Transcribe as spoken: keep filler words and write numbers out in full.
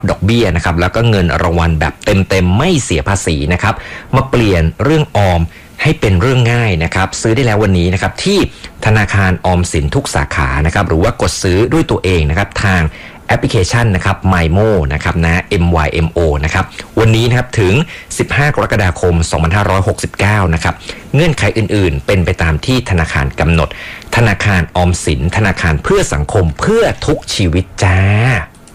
ดอกเบี้ยนะครับแล้วก็เงินรางวัลแบบเต็มๆไม่เสียภาษีนะครับมาเปลี่ยนเรื่องออมให้เป็นเรื่องง่ายนะครับซื้อได้แล้ววันนี้นะครับที่ธนาคารออมสินทุกสาขานะครับหรือว่ากดซื้อด้วยตัวเองนะครับทางแอปพลิเคชันนะครับ ไมโม นะครับนะ เอ็ม วาย เอ็ม โอ นะครับวันนี้นะครับถึงสิบห้ากรกฎาคมสองพันห้าร้อยหกสิบเก้านะครับเงื่อนไขอื่นๆเป็นไปตามที่ธนาคารกำหนดธนาคารออมสินธนาคารเพื่อสังคมเพื่อทุกชีวิตจ้า